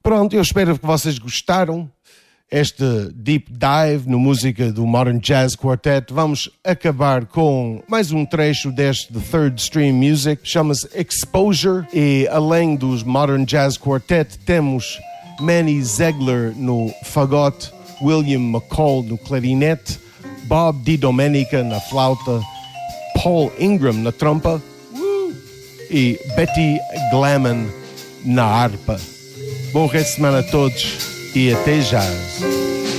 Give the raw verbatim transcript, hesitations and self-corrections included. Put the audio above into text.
Pronto, eu espero que vocês gostaram. Este deep dive no música do Modern Jazz Quartet. Vamos acabar com mais um trecho deste The Third Stream Music. Chama-se Exposure. E além dos Modern Jazz Quartet, temos Manny Ziegler no fagote, William McCall no clarinete, Bob DiDomenica na flauta, Paul Ingram na trompa e Betty Glaman na harpa. Bom resto de semana a todos e até jazz.